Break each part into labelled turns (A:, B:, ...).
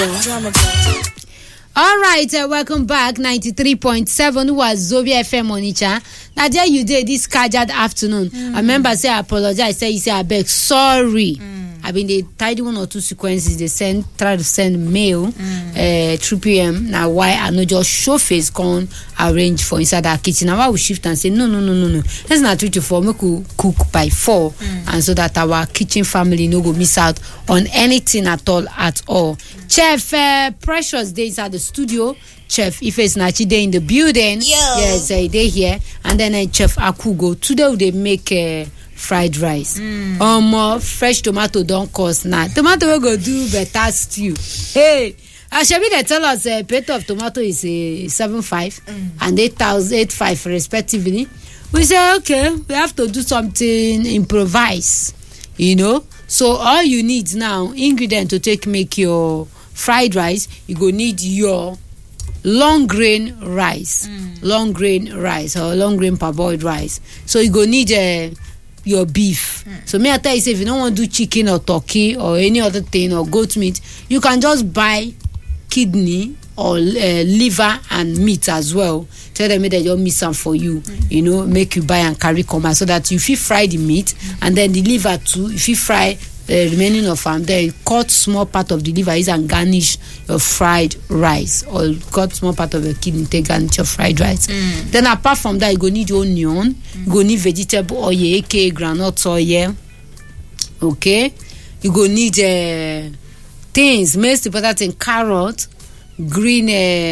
A: All right, welcome back. 93.7 was Zobia FM Onitsha. Now there you did this casual afternoon. I remember say I apologize. Say you say I beg sorry. I mean they tidy one or two sequences. They try to send mail 3 p.m. Now why I no just show face con arrange for inside our kitchen. Now why we shift and say no. Let's not 3 to 4. Make we cook by 4 and so that our kitchen family no go miss out on anything at all. Chef Precious Day inside the studio. Chef Ife Snachi Day in the building. Yes, they here. And then Chef Akugo. Today they make fried rice. Fresh tomato don't cost now. Tomato will go do better stew. Hey, Ashabi they tell us a plate of tomato is 7.5 and 8.5 respectively. We say okay, we have to do something improvise, So all you need now ingredient to make your fried rice, you go need your long grain rice or long grain parboiled rice. So you go need your beef. So me I tell you, say if you don't want to do chicken or turkey or any other thing or goat meat, you can just buy kidney or liver and meat as well. Tell them that you'll miss some for you, make you buy and carry come so that you fit fry the meat and then the liver too. If you fry remaining of them, then cut small part of the liver and garnish your fried rice, or cut small part of your kidney take garnish your fried rice. Then apart from that, you go need onion, you go need vegetable oil, aka groundnut oil. Okay, you go need things, most important thing, carrot, green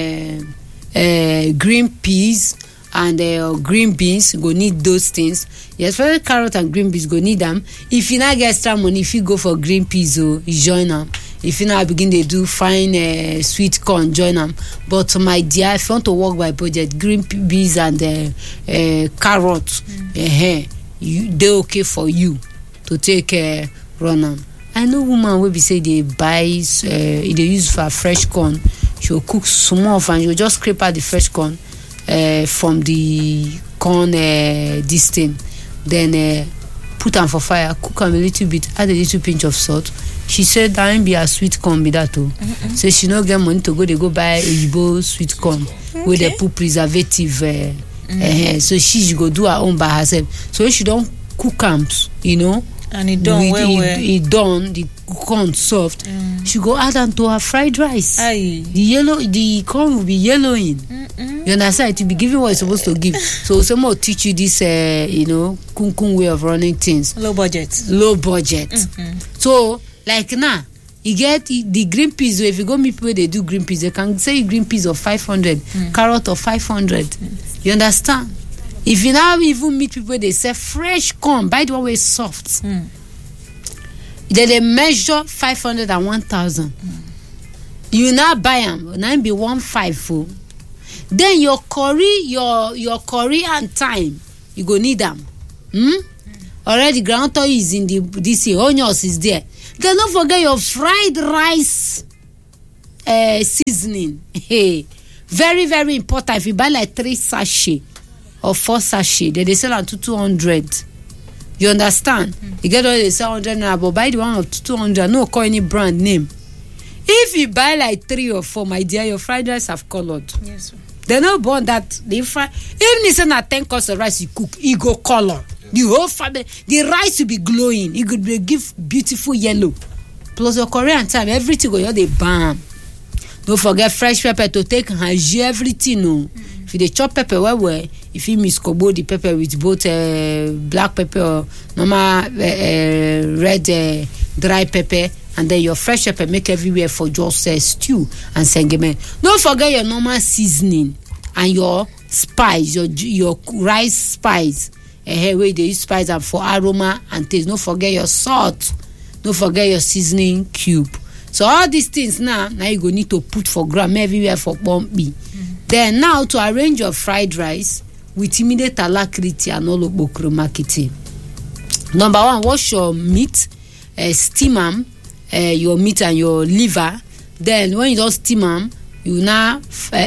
A: peas and green beans. You go need those things. Yes, for carrot and green beans, go need them. If you not get extra money, if you go for green peas, you join them. If you now begin to do fine sweet corn, join them. But my dear, if you want to work by budget, green peas and carrots, they okay for you to take run them. I know woman will be say they buy they use for fresh corn. She'll cook small and she'll just scrape out the fresh corn from the corn this thing, then put them for fire, cook them a little bit, add a little pinch of salt. She said that ain't be a sweet corn be that too. So she no get money to go, they go buy a Igbo sweet corn with they put preservative so she go do her own by herself. So if she don't cook them, and it done it done the corn soft, she go add them to her fried rice. The corn will be yellowing. You understand? It will be giving what it's supposed to give. So someone will teach you this kunkun way of running things. Low budget. So like now you get the green peas. If you go meet people, they do green peas, they can say green peas of 500, carrot of 500. You understand? If you now even meet people, they say fresh corn, buy the one way soft. Then they measure 500 and 1,000. You now buy them, now be 1,500. Then your curry, your curry and thyme, you go need them. Already ground oil is in this onions is there. Then don't forget your fried rice seasoning. Hey, very very important. If you buy like 3 sachets or 4 sachets, they sell at 200. You understand? You get all they sell 100 now, but buy the one of 200. No call any brand name. If you buy like 3 or 4, my dear, your fried rice have colored. Yes, sir. They no born that they fry. Even if it's not 10 cups of rice you cook, it go color. The whole family, the rice will be glowing. It could give beautiful yellow. Plus your Korean time, everything go they bam. Don't forget fresh pepper to take and everything. No, if you chop pepper well, if you mix combo the pepper with both black pepper or normal red dry pepper, and then your fresh pepper make everywhere for just stew and sengeme. Don't forget your normal seasoning and your spice, your rice spice. Where they use spice and for aroma and taste. Don't forget your salt. Don't forget your seasoning cube. So all these things now you go need to put for gram everywhere for bumpy. Then now to arrange your fried rice with immediate alacrity and all of marketing. Number 1, wash your meat, steam them, your meat and your liver. Then when you don't steam them, you now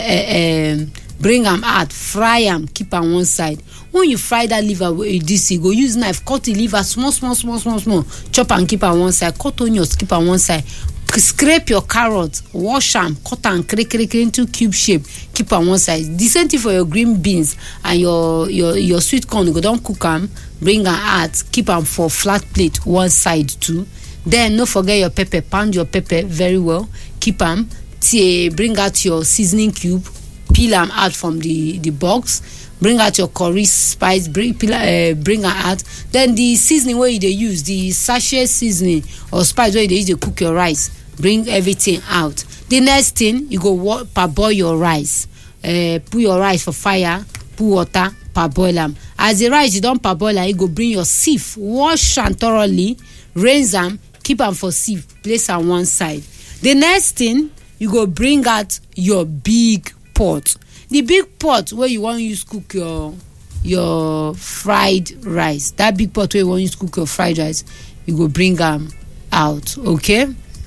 A: bring them out, fry them, keep on one side. When you fry that liver with this, you go use knife, cut the liver small, chop and keep on one side, cut onions, keep on one side, scrape your carrot, wash am, cut am crick into cube shape, keep am one side. The same thing for your green beans and your sweet corn. You go don cook am, bring am out, keep am for flat plate one side too. Then no forget your pepper, pound your pepper very well, keep am till bring out your seasoning cube, peel am out from the box, bring out your curry spice, bring am out. Then the seasoning wey you dey use, the sachet seasoning or spice wey you dey use dey cook your rice, bring everything out. The next thing, you go parboil your rice. Put your rice for fire, put water, parboil am. As the rice you don parboil am, you go bring your sieve, wash am thoroughly, rinse am, keep am for sieve, place am one side. The next thing, you go bring out your big pot. The big pot wey you wan use cook your fried rice, that big pot wey you wan use cook your fried rice, you go bring am out. Okay,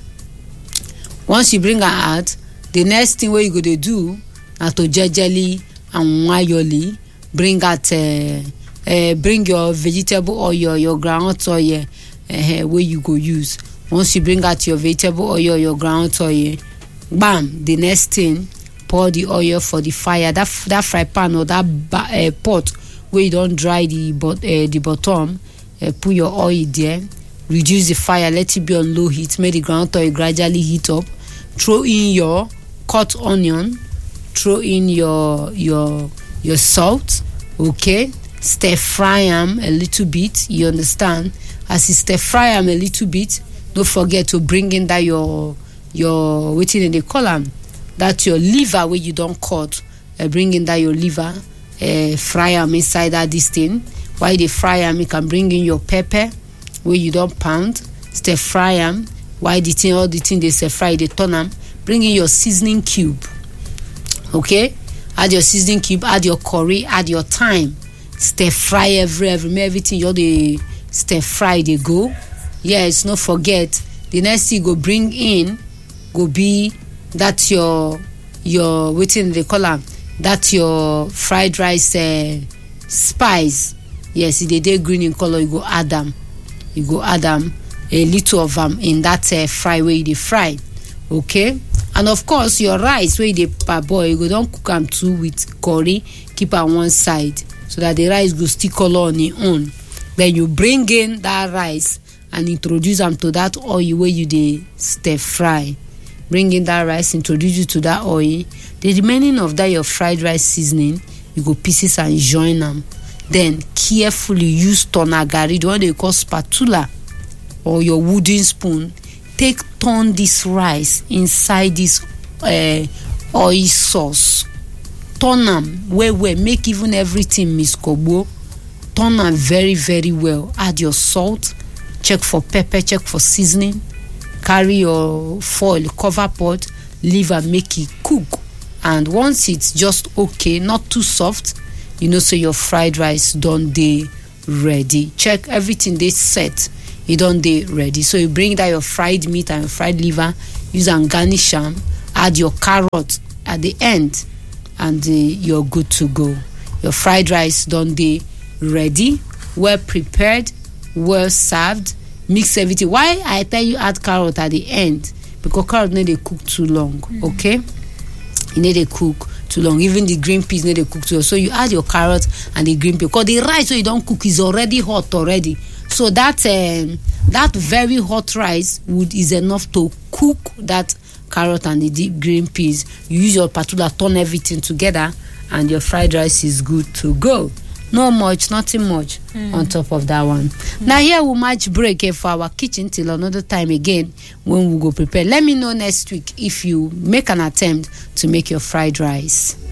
A: once you bring am out, the next thing wey you go dey do na to jejely and wayoli bring out bring your vegetable oil, your groundnut oil wey you go use. Once you bring out your vegetable oil, your groundnut oil, bam, the next thing, pour the oil for the fire. That fry pan or that pot where you don dry the bottom, put your oil there, reduce the fire, let it be on low heat, make the groundnut oil gradually heat up. Throw in your cut onion, throw in your salt, okay, stir fry am a little bit, you understand? As you stir fry am a little bit, don't forget to bring in that your wetin they call am, that your liver wey you don cut, bring in that your liver, fry am inside that this thing. While you dey fry am, you can bring in your pepper wey you don pound, stir fry am. While all the thing they stir fry, they turn am, bring in your seasoning cube, okay, add your seasoning cube, add your curry, add your thyme, stir fry everything you dey stir fry dey go. Yes, no forget, the next thing you go bring in go be that your wetin they call am, that your fried rice spice. Yes, e dey green in color, you go add am a little of am in that fry wey you dey fry, okay. And of course your rice wey you dey parboil, you go don cook am too with curry, keep am one side so that the rice go still color on its own. Then you bring in that rice and introduce am to that oil wey you dey stir fry. Bring in that rice, introduce it to that oil. The remaining of that your fried rice seasoning, you go pieces and join them. Then carefully use tonagari, the one they call spatula, or your wooden spoon. Turn this rice inside this oil sauce. Turn them well, make even everything miskobo. Turn them very, very well. Add your salt, check for pepper, check for seasoning. Carry your foil, cover pot, leave and make it cook. And once it's just okay, not too soft, you know, so your fried rice done dey ready. Check everything they set, it done dey ready. So you bring that your fried meat and your fried liver, use and garnish them, add your carrot at the end, and you're good to go. Your fried rice done dey ready, well prepared, well served. Mix everything. Why I tell you add carrot at the end? Because carrot need to cook too long, okay? You need to cook too long. Even the green peas need to cook too long. So you add your carrot and the green peas. Because the rice when you don't cook is already hot already. So that very hot rice is enough to cook that carrot and the green peas. You use your spatula, turn everything together, and your fried rice is good to go. Nothing much on top of that one. Now here we'll match break for our kitchen till another time again when we go prepare. Let me know next week if you make an attempt to make your fried rice.